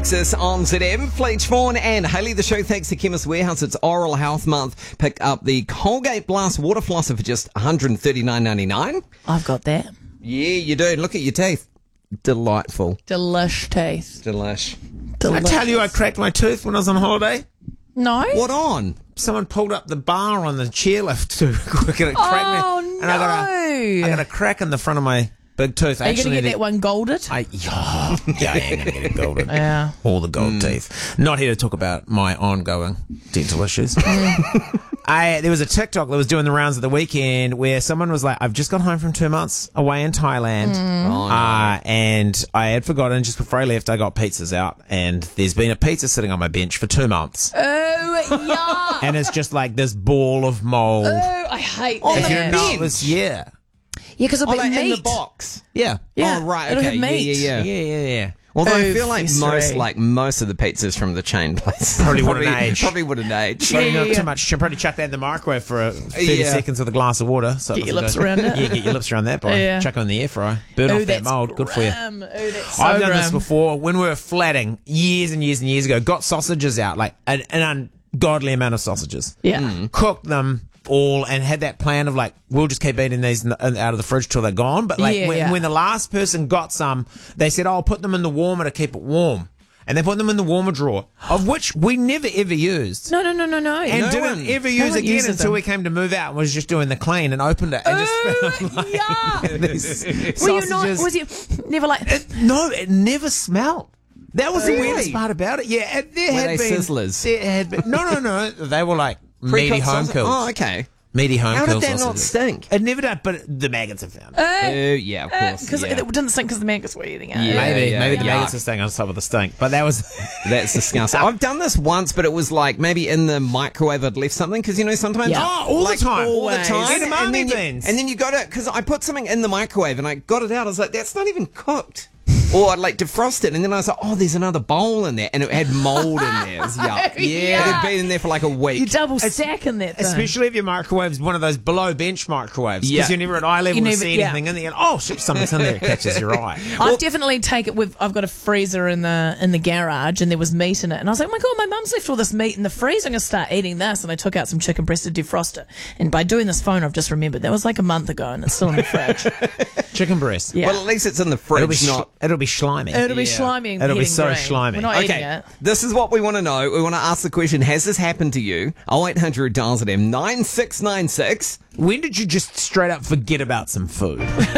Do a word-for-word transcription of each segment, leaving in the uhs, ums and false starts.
This on Z M, Fleetch Vaughan and Hayley. The show thanks to Chemist Warehouse. It's Oral Health Month. Pick up the Colgate Blast Water Flosser for just one hundred thirty-nine ninety-nine. I've got that. Yeah, you do. Look at your teeth. Delightful. Delish teeth. Delish. Did I tell you I cracked my tooth when I was on holiday? No. What on? Someone pulled up the bar on the chairlift too quick and it cracked Oh, me. And I got a, I got a crack in the front of my big tooth. Are you going to Actually, get that one golded? I, yeah, yeah, I am going to get it golden. Yeah. All the gold teeth. Not here to talk about my ongoing dental issues. I, there was a TikTok that was doing the rounds of the weekend where someone was like, I've just got home from two months away in Thailand. Oh, no. uh, and I had forgotten just before I left, I got pizzas out. And there's been a pizza sitting on my bench for two months. Oh, yeah. And it's just like this ball of mold. Oh, I hate On If that. the you're bench? not, it's, yeah. Yeah, because it'll Oh, be like meat. in the box. Yeah. Yeah. Oh, right. It'll Okay. have Yeah, meat. yeah, Yeah, yeah. yeah, yeah. Although I Oh, feel like festery. most, like most of the pizzas from the chain place Probably wouldn't age. Probably wouldn't age. Probably Yeah, not yeah. too much. Should probably chuck that in the microwave for a thirty Yeah. seconds with a glass of water. So it Get your doesn't lips go- around it. Yeah, get your lips around that, boy. Yeah. Chuck it in the air fryer. Burn Oh, off that that's mold. Good for you. grim. Oh, that's so I've done this grim. before when we were flatting years and years and years ago. Got sausages out, like an, an ungodly amount of sausages. Yeah. Cooked them all and had that plan of like, we'll just keep eating these n- out of the fridge till they're gone. But like Yeah, when, yeah. when the last person got some, they said, oh, I'll put them in the warmer to keep it warm. And they put them in the warmer drawer, of which we never ever used. No, no, no, no, no. And No didn't one- ever no use one again uses until them. we came to move out and was just doing the clean and opened it and Oh, just found like yeah. these Were you not? sausages. Was you never like? It- no, it never smelled. That was the Really? weirdest part about it. Yeah, it, there Were had they been sizzlers? There had been, no, no, no. They were like meaty Pre-cooked home sausage- kills. Oh, okay. Meaty home How kill did that not sausages. stink? It never did, but the maggots have found it. Oh, Uh, yeah, of course. Because yeah. it didn't stink because the maggots were eating it. Yeah. maybe, maybe the yeah. maggots are staying on top of the stink. But that was That's disgusting. I've done this once, but it was like maybe in the microwave I'd left something because you know sometimes Yeah. Oh, all the like, time. all the Always. time, Edamame and then you, beans. and then you got it because I put something in the microwave and I got it out. I was like, that's not even cooked. Or I'd like defrost it, and then I was like, oh, there's another bowl in there, and it had mold in there. It was yuck. Yeah. It had been in there for like a week. You double stack in that thing. Especially if your microwave's one of those below bench microwaves. Because Yeah. you're never at eye level You to never- see yeah. anything in there. Oh, shit, something's in there. It catches your eye. I've definitely taken with. I've got a freezer in the in the garage, and there was meat in it, and I was like, "Oh my god, my mum's left all this meat in the freezer. I'm gonna start eating this." And I took out some chicken breast to defrost it. And by doing this phone, I've just remembered that was like a month ago, and it's still in the fridge. Chicken breast. Yeah, Well, at least it's in the It'll be, fridge, sh- not. it'll be slimy. it'll be Yeah. slimy. And It'll be getting so green. slimy. We're not eating Okay, it. this is what we want to know. We want to ask the question: has this happened to you? Oh eight hundred dials at M nine six nine six. When did you just straight up forget about some food?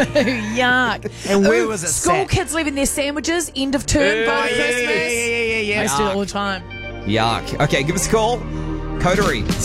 Yuck. And where Ooh, was it School sat? kids leaving their sandwiches end of term Oh, by yeah, Christmas. yeah, yeah, yeah, yeah, I yeah. used to do it all the time. Yuck. Okay, give us a call. Coterie